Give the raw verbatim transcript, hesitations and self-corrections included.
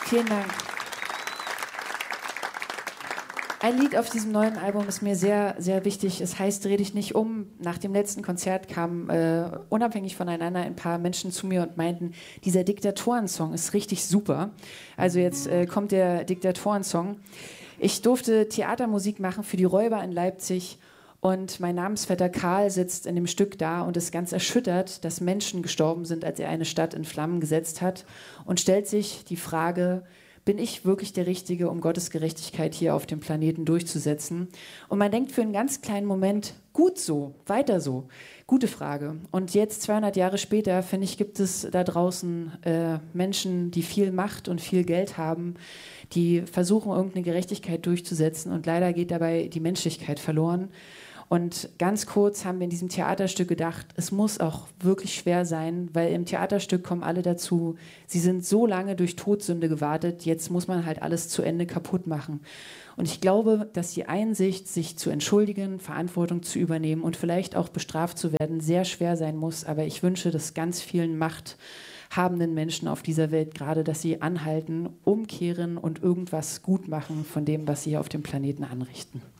Vielen Dank. Ein Lied auf diesem neuen Album ist mir sehr, sehr wichtig. Es heißt Dreh dich nicht um. Nach dem letzten Konzert kamen äh, unabhängig voneinander ein paar Menschen zu mir und meinten, dieser Diktatoren-Song ist richtig super. Also jetzt äh, kommt der Diktatoren-Song. Ich durfte Theatermusik machen für die Räuber in Leipzig und mein Namensvetter Karl sitzt in dem Stück da und ist ganz erschüttert, dass Menschen gestorben sind, als er eine Stadt in Flammen gesetzt hat und stellt sich die Frage, bin ich wirklich der Richtige, um Gottes Gerechtigkeit hier auf dem Planeten durchzusetzen? Und man denkt für einen ganz kleinen Moment, gut so, weiter so. Gute Frage. Und jetzt, zweihundert Jahre später, finde ich, gibt es da draußen äh, Menschen, die viel Macht und viel Geld haben, die versuchen, irgendeine Gerechtigkeit durchzusetzen. Und leider geht dabei die Menschlichkeit verloren. Und ganz kurz haben wir in diesem Theaterstück gedacht, es muss auch wirklich schwer sein, weil im Theaterstück kommen alle dazu, sie sind so lange durch Todsünde gewartet, jetzt muss man halt alles zu Ende kaputt machen. Und ich glaube, dass die Einsicht, sich zu entschuldigen, Verantwortung zu übernehmen und vielleicht auch bestraft zu werden, sehr schwer sein muss. Aber ich wünsche das ganz vielen machthabenden Menschen auf dieser Welt gerade, dass sie anhalten, umkehren und irgendwas gut machen von dem, was sie hier auf dem Planeten anrichten.